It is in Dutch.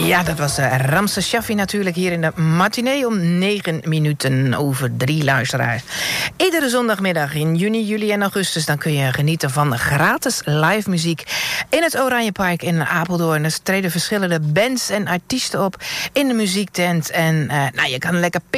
Ja, dat was Ramses Shaffi natuurlijk hier in de matinee om 3:09, luisteraars. Iedere zondagmiddag in juni, juli en augustus dan kun je genieten van gratis live muziek in het Oranjepark in Apeldoorn. Er treden verschillende bands en artiesten op in de muziektent. En je kan lekker